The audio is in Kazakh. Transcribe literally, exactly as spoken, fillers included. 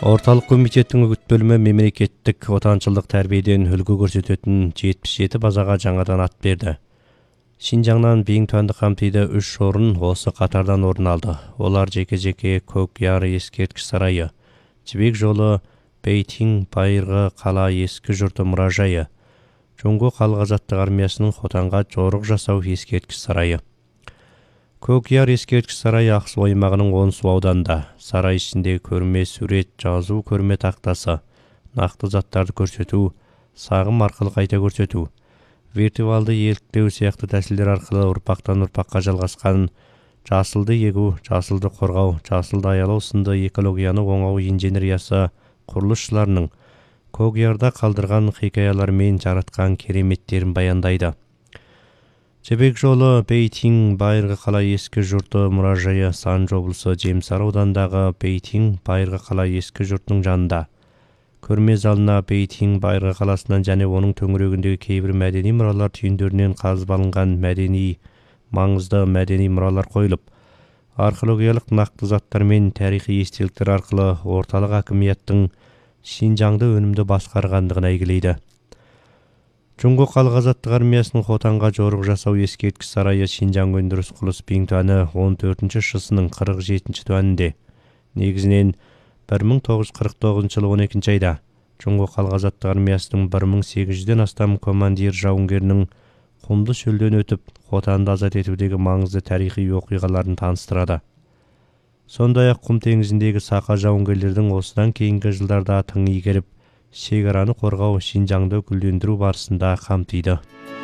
Орталық комитеттің үгіт бөлімі мемлекеттік отаншылдық тәрбиеден үлгі көрсететін жетпіс жеті базаға жаңадан ат берді. Шинжаңнан Биңтуанды қамтиды үш орын осы қатардан орын алды. Олар жеке-жеке Көкяр ескерткіш сарайы, Жібек жолы, Бейтин байырғы қала ескі жұрты мұражайы, Жоңго халық азаттық армиясының Хотанға жорық жасау ескерткіш сарайы. Көкяр ескерткіш сарайы Ақсу аймағының Онсу ауданында. Сарай ішінде көрме, сурет, жазу, көрме тақтасы, нақты заттарды көрсету, сағым арқылы қайта көрсету, виртуалды еліктеу сияқты тәсілдер арқылы ұрпақтан ұрпаққа жалғасқан жасылды егу, жасылды қорғау, жасылды аялау сынды экологияны оңау инженериясы құрылысшыларының Көкярда қалдырған хикаялар мен жаратқан кереметтерін баяндайды. Жібек жолы, Бейтин байырғы қала ескі жұрты мұражайы Санжы облысы Жемсар аудандағы Бейтин байырғы қала ескі жұртының жанында. Көрме залына Бейтин байырғы қаласынан және оның төңірегіндегі кейбір мәдени мұралар түйіндерінен қазып алынған мәдени маңызды мәдени мұралар қойылып, археологиялық нақты заттар мен тарихи естеліктер арқылы орталық хакимияттың Шинжаңды өнімді басқарғандығын әйгілейді. Жоңго халық азаттық армиясының Хотанға жорық жасау ескерткіш сарайы Шинжаң өндіріс құрылыс Биңтуаны он төртінші шысының қырық жетінші туанінде. Негізінен бір мың тоғыз жүз қырық тоғызыншы жылы он екінші айда Жоңго халық азаттық армиясының бір мың сегіз жүзден астам командир жауынгерінің құмды шөлден өтіп Хотанды азат етудегі маңызды тарихи оқиғаларын таныстырады. Сондай-ақ Құм теңізіндегі сақа жауынгерлердің осыдан кейінгі жылдарда тың игеріп, шекараны қорғау Шинжаңды гүлдендіру барысында қамтиды.